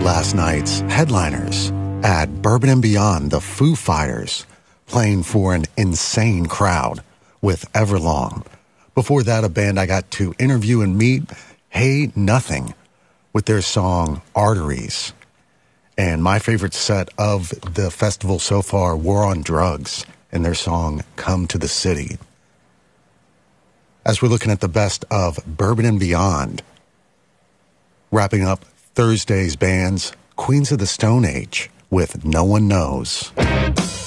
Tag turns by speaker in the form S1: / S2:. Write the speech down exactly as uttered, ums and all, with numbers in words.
S1: last night's headliners at Bourbon and Beyond, the Foo Fighters, playing for an insane crowd with Everlong. Before that, a band I got to interview and meet, Hey Nothing, with their song Arteries. And my favorite set of the festival so far, War on Drugs, and their song Come to the City. As we're looking at the best of Bourbon and Beyond, wrapping up Thursday's bands, Queens of the Stone Age with No One Knows.